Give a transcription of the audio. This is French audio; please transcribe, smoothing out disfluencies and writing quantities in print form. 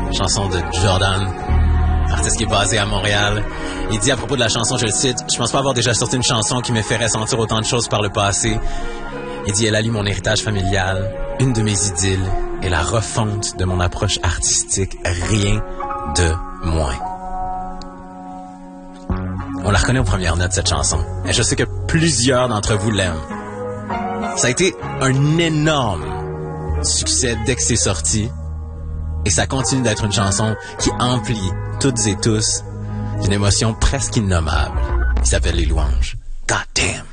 chanson de Jordan, artiste qui est basé à Montréal. Il dit à propos de la chanson, je le cite, « Je pense pas avoir déjà sorti une chanson qui me fait ressentir autant de choses par le passé. » Il dit « Elle allie mon héritage familial, une de mes idylles et la refonte de mon approche artistique, rien de moins. » On la reconnaît aux premières notes, cette chanson. Et je sais que plusieurs d'entre vous l'aiment. Ça a été un énorme succès dès que c'est sorti. Et ça continue d'être une chanson qui emplit toutes et tous d'une émotion presque innommable. Il s'appelle Les Louanges. God damn!